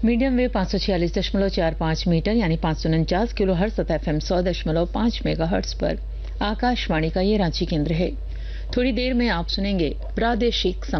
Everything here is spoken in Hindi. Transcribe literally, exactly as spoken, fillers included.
मीडियम वेव पाँच सौ छियालीस दशमलव चार पाँच मीटर यानी पाँच सौ उनचास किलो हर्ट्ज तथा एफएम सौ दशमलव पाँच मेगा हर्ट्ज पर आकाशवाणी का ये रांची केंद्र है। थोड़ी देर में आप सुनेंगे प्रादेशिक